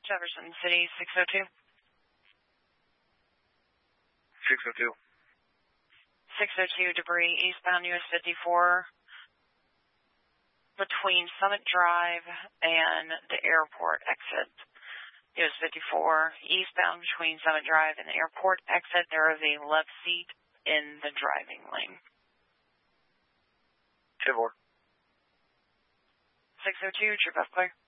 Jefferson City, 602. 602. 602, debris eastbound US 54 between Summit Drive and the airport exit. US 54 eastbound between Summit Drive and the airport exit. There is a left seat in the driving lane. 10-4. 602, trip off clear.